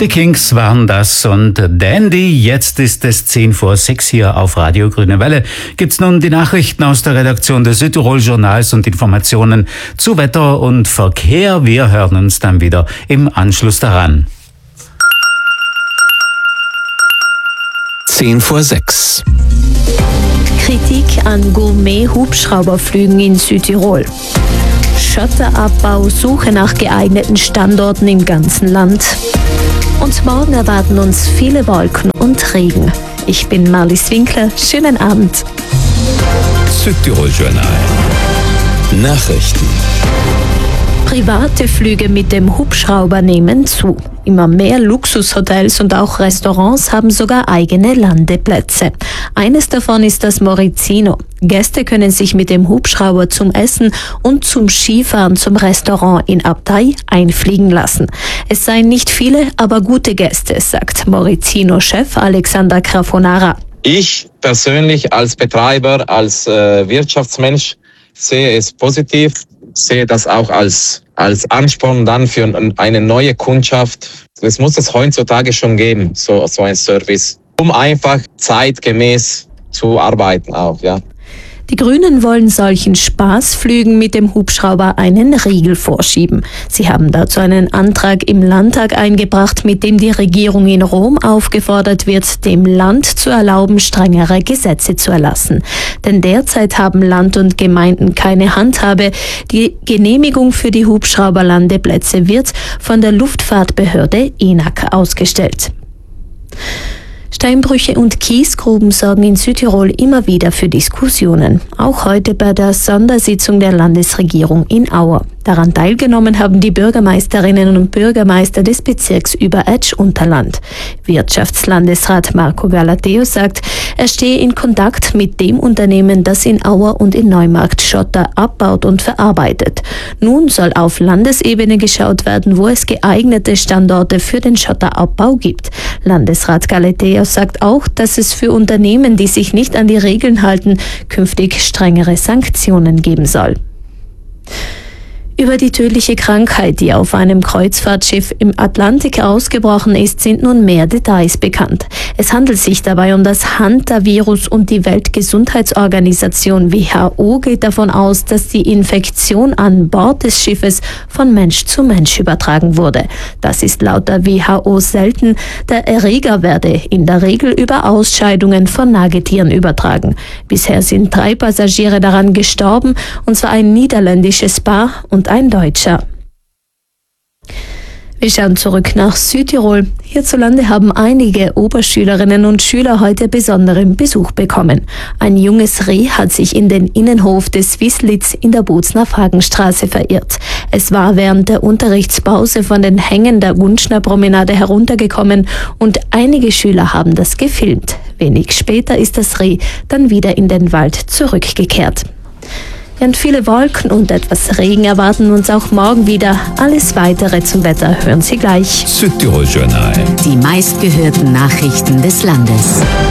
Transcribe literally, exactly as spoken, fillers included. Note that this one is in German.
Die Kings waren das und Dandy. Jetzt ist es zehn vor sechs hier auf Radio Grüne Welle. Gibt's nun die Nachrichten aus der Redaktion des Südtirol Journals und Informationen zu Wetter und Verkehr. Wir hören uns dann wieder im Anschluss daran. zehn vor sechs. Kritik an Gourmet-Hubschrauberflügen in Südtirol. Schotterabbau, Suche nach geeigneten Standorten im ganzen Land. Und morgen erwarten uns viele Wolken und Regen. Ich bin Marlies Winkler. Schönen Abend. Südtirol Journal. Nachrichten. Private Flüge mit dem Hubschrauber nehmen zu. Immer mehr Luxushotels und auch Restaurants haben sogar eigene Landeplätze. Eines davon ist das Morizino. Gäste können sich mit dem Hubschrauber zum Essen und zum Skifahren zum Restaurant in Abtei einfliegen lassen. Es seien nicht viele, aber gute Gäste, sagt Morizino-Chef Alexander Crafonara. Ich persönlich als Betreiber, als äh, Wirtschaftsmensch sehe es positiv, sehe das auch als als Ansporn dann für eine neue Kundschaft. Es muss es heutzutage schon geben, so so ein Service, um einfach zeitgemäß zu arbeiten auch, ja. Die Grünen wollen solchen Spaßflügen mit dem Hubschrauber einen Riegel vorschieben. Sie haben dazu einen Antrag im Landtag eingebracht, mit dem die Regierung in Rom aufgefordert wird, dem Land zu erlauben, strengere Gesetze zu erlassen. Denn derzeit haben Land und Gemeinden keine Handhabe. Die Genehmigung für die Hubschrauberlandeplätze wird von der Luftfahrtbehörde E N A C ausgestellt. Steinbrüche und Kiesgruben sorgen in Südtirol immer wieder für Diskussionen. Auch heute bei der Sondersitzung der Landesregierung in Auer. Daran teilgenommen haben die Bürgermeisterinnen und Bürgermeister des Bezirks Über-Etsch-Unterland. Wirtschaftslandesrat Marco Galateo sagt, er stehe in Kontakt mit dem Unternehmen, das in Auer und in Neumarkt Schotter abbaut und verarbeitet. Nun soll auf Landesebene geschaut werden, wo es geeignete Standorte für den Schotterabbau gibt. Landesrat Galateo sagt auch, dass es für Unternehmen, die sich nicht an die Regeln halten, künftig strengere Sanktionen geben soll. Über die tödliche Krankheit, die auf einem Kreuzfahrtschiff im Atlantik ausgebrochen ist, sind nun mehr Details bekannt. Es handelt sich dabei um das Hantavirus und die Weltgesundheitsorganisation W H O geht davon aus, dass die Infektion an Bord des Schiffes von Mensch zu Mensch übertragen wurde. Das ist laut der W H O selten. Der Erreger werde in der Regel über Ausscheidungen von Nagetieren übertragen. Bisher sind drei Passagiere daran gestorben, und zwar ein niederländisches Paar und ein Deutscher. Wir schauen zurück nach Südtirol. Hierzulande haben einige Oberschülerinnen und Schüler heute besonderen Besuch bekommen. Ein junges Reh hat sich in den Innenhof des Wisslitz in der Bozner Fragenstraße verirrt. Es war während der Unterrichtspause von den Hängen der Gunschner Promenade heruntergekommen und einige Schüler haben das gefilmt. Wenig später ist das Reh dann wieder in den Wald zurückgekehrt. Und viele Wolken und etwas Regen erwarten uns auch morgen wieder. Alles Weitere zum Wetter hören Sie gleich. Südtirol Journal. Die meistgehörten Nachrichten des Landes.